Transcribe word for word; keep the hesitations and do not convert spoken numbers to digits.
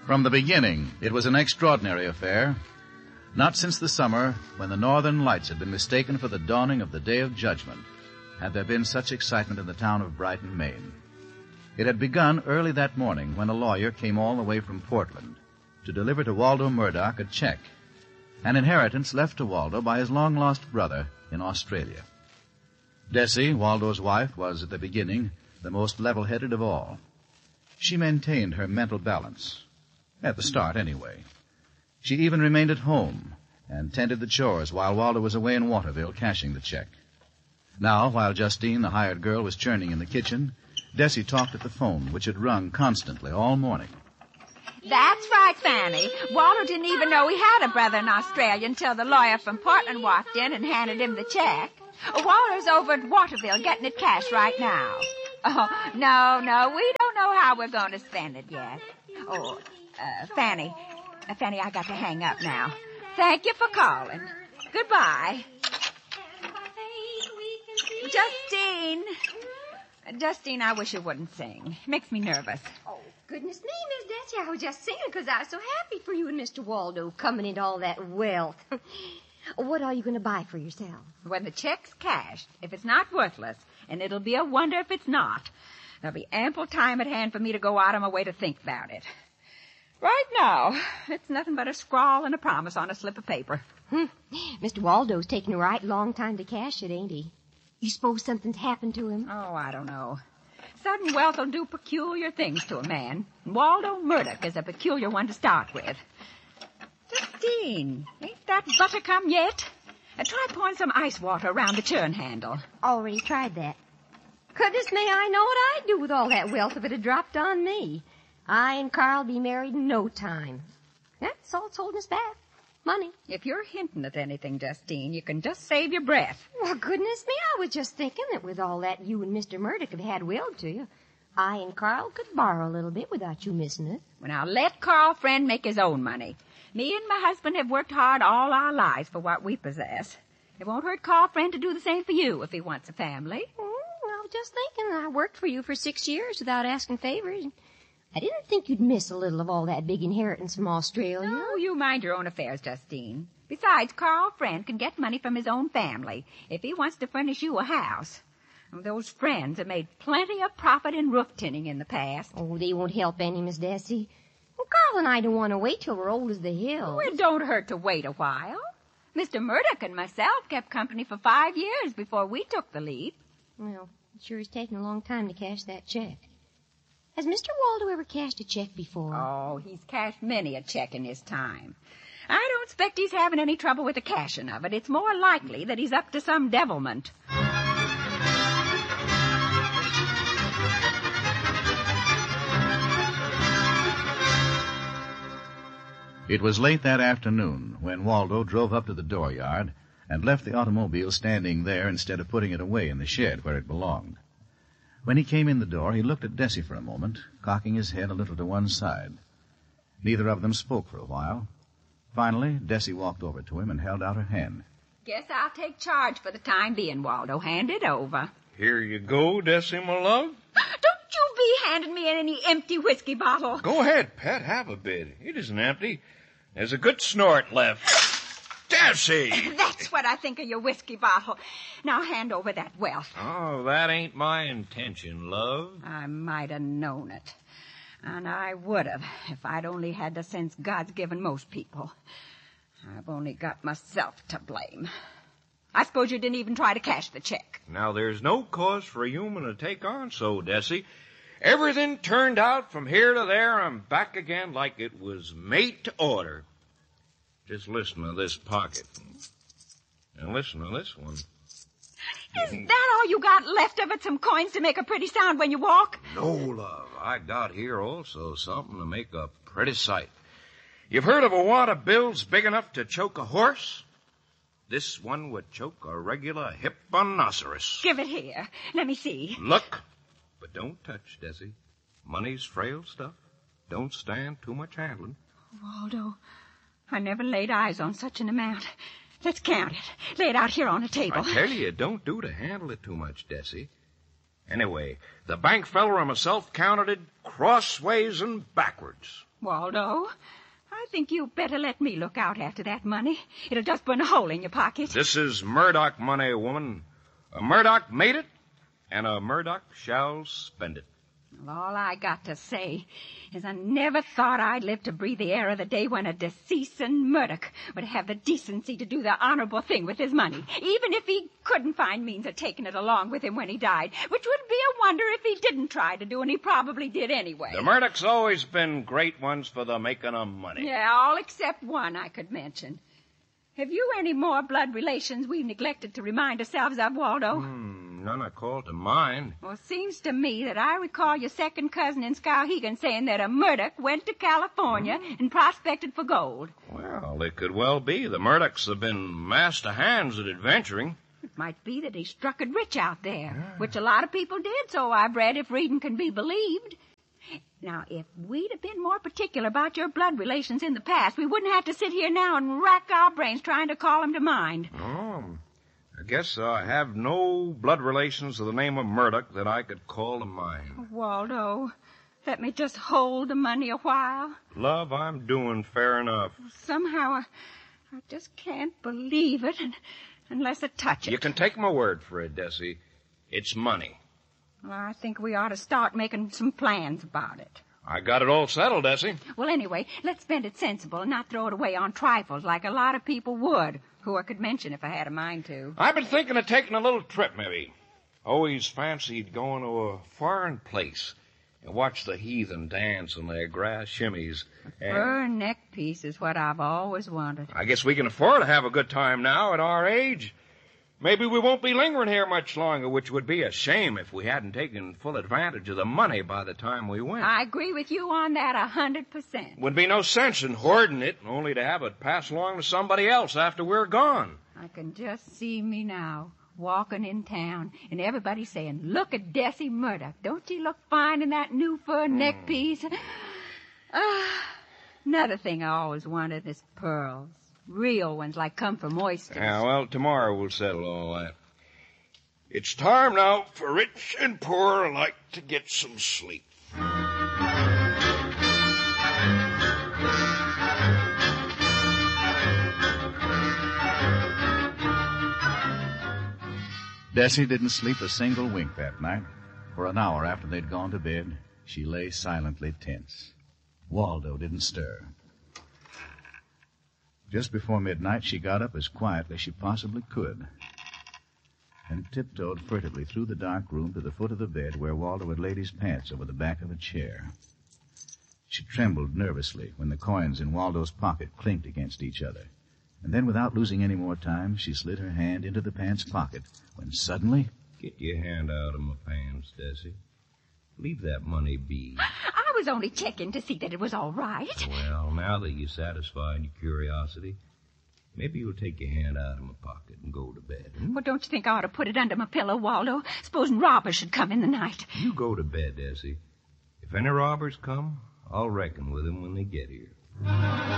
From the beginning, it was an extraordinary affair. Not since the summer, when the northern lights had been mistaken for the dawning of the Day of Judgment, had there been such excitement in the town of Brighton, Maine. It had begun early that morning when a lawyer came all the way from Portland to deliver to Waldo Murdoch a check, an inheritance left to Waldo by his long-lost brother in Australia. Desi, Waldo's wife, was at the beginning the most level-headed of all. She maintained her mental balance, at the start anyway. She even remained at home and tended the chores while Waldo was away in Waterville cashing the check. Now, while Justine, the hired girl, was churning in the kitchen, Desi talked at the phone, which had rung constantly all morning. That's right, Fanny. Waldo didn't even know he had a brother in Australia until the lawyer from Portland walked in and handed him the check. Waldo's over at Waterville getting it cashed right now. Oh, no, no, we don't know how we're going to spend it yet. Oh, uh, Fanny, uh, Fanny, I got to hang up now. Thank you for calling. Goodbye. Justine. Justine, I wish you wouldn't sing. It makes me nervous. Oh, goodness me, Miss Desi, I was just singing because I was so happy for you and Mister Waldo coming into all that wealth. What are you going to buy for yourself? When the check's cashed, if it's not worthless, and it'll be a wonder if it's not, there'll be ample time at hand for me to go out of my way to think about it. Right now, it's nothing but a scrawl and a promise on a slip of paper. Hmm. Mister Waldo's taking a right long time to cash it, ain't he? You suppose something's happened to him? Oh, I don't know. Sudden wealth will do peculiar things to a man. Waldo Murdoch is a peculiar one to start with. Justine, ain't that butter come yet? Uh, try pouring some ice water around the churn handle. Already tried that. Goodness me, I know what I'd do with all that wealth if it had dropped on me. I and Carl be married in no time. That's all that's holding us back. Money. If you're hinting at anything, Justine, you can just save your breath. Well, goodness me, I was just thinking that with all that you and Mister Murdoch have had willed to you, I and Carl could borrow a little bit without you missing it. Well, now, let Carl Friend make his own money. Me and my husband have worked hard all our lives for what we possess. It won't hurt Carl Friend to do the same for you if he wants a family. Mm, I was just thinking I worked for you for six years without asking favors. I didn't think you'd miss a little of all that big inheritance from Australia. No, you mind your own affairs, Justine. Besides, Carl Friend can get money from his own family if he wants to furnish you a house. Those friends have made plenty of profit in roof tinning in the past. Oh, they won't help any, Miss Desi. Well, Carl and I don't want to wait till we're old as the hill. Oh, it don't hurt to wait a while. Mister Murdoch and myself kept company for five years before we took the leap. Well, it sure is taking a long time to cash that check. Has Mister Waldo ever cashed a check before? Oh, he's cashed many a check in his time. I don't expect he's having any trouble with the cashing of it. It's more likely that he's up to some devilment. It was late that afternoon when Waldo drove up to the dooryard and left the automobile standing there instead of putting it away in the shed where it belonged. When he came in the door, he looked at Desi for a moment, cocking his head a little to one side. Neither of them spoke for a while. Finally, Desi walked over to him and held out her hand. Guess I'll take charge for the time being, Waldo. Hand it over. Here you go, Desi, my love. Don't you be handing me any empty whiskey bottle. Go ahead, Pet. Have a bit. It isn't empty. There's a good snort left. Desi! That's what I think of your whiskey bottle. Now hand over that wealth. Oh, that ain't my intention, love. I might have known it. And I would have if I'd only had the sense God's given most people. I've only got myself to blame. I suppose you didn't even try to cash the check. Now, there's no cause for a human to take on so, Desi. Everything turned out from here to there and back again like it was made to order. Just listen to this pocket. And listen to this one. Is that all you got left of it, some coins to make a pretty sound when you walk? No, love. I got here also something to make a pretty sight. You've heard of a wad of bills big enough to choke a horse? This one would choke a regular hipponoceros. Give it here. Let me see. Look, but don't touch, Desi. Money's frail stuff. Don't stand too much handling. Waldo, I never laid eyes on such an amount. Let's count it. Lay it out here on the table. I tell you, don't do to handle it too much, Desi. Anyway, the bank feller and myself counted it crossways and backwards. Waldo, I think you better let me look out after that money. It'll just burn a hole in your pocket. This is Murdoch money, woman. A Murdoch made it, and a Murdoch shall spend it. Well, all I got to say is I never thought I'd live to breathe the air of the day when a deceased Murdoch would have the decency to do the honorable thing with his money, even if he couldn't find means of taking it along with him when he died, which would be a wonder if he didn't try to do, and he probably did anyway. The Murdochs always been great ones for the making of money. Yeah, all except one I could mention. Have you any more blood relations we've neglected to remind ourselves of, Waldo? Hmm, none I call to mind. Well, it seems to me that I recall your second cousin in Skowhegan saying that a Murdoch went to California mm. and prospected for gold. Well, it could well be. The Murdochs have been master hands at adventuring. It might be that he struck it rich out there, yeah. which a lot of people did, so I've read, if reading can be believed. Now, if we'd have been more particular about your blood relations in the past, we wouldn't have to sit here now and rack our brains trying to call them to mind. Oh, I guess I have no blood relations of the name of Murdoch that I could call to mind. Oh, Waldo, let me just hold the money a while. Love, I'm doing fair enough. Somehow, I, I just can't believe it and, unless I touch it. You can take my word for it, Desi. It's money. Well, I think we ought to start making some plans about it. I got it all settled, Essie. Well, anyway, let's spend it sensible and not throw it away on trifles like a lot of people would, who I could mention if I had a mind to. I've been thinking of taking a little trip, maybe. Always fancied going to a foreign place and watch the heathen dance on their grass shimmies. A fur neck piece is what I've always wanted. I guess we can afford to have a good time now at our age. Maybe we won't be lingering here much longer, which would be a shame if we hadn't taken full advantage of the money by the time we went. I agree with you on that a hundred percent. Would be no sense in hoarding it, only to have it pass along to somebody else after we're gone. I can just see me now, walking in town, and everybody saying, "Look at Desi Murdoch. Don't she look fine in that new fur mm. neck piece?" Ah, another thing I always wanted is pearls. Real ones, like come from oysters. Yeah, well, tomorrow we'll settle all that. It's time now for rich and poor alike to get some sleep. Desi didn't sleep a single wink that night. For an hour after they'd gone to bed, she lay silently tense. Waldo didn't stir. Just before midnight, she got up as quietly as she possibly could and tiptoed furtively through the dark room to the foot of the bed where Waldo had laid his pants over the back of a chair. She trembled nervously when the coins in Waldo's pocket clinked against each other. And then, without losing any more time, she slid her hand into the pants pocket when suddenly... Get your hand out of my pants, Desi. Leave that money be. I was only checking to see that it was all right. Well, now that you satisfied your curiosity, maybe you'll take your hand out of my pocket and go to bed. Hmm? Well, don't you think I ought to put it under my pillow, Waldo? Supposing robbers should come in the night. You go to bed, Desi. If any robbers come, I'll reckon with them when they get here.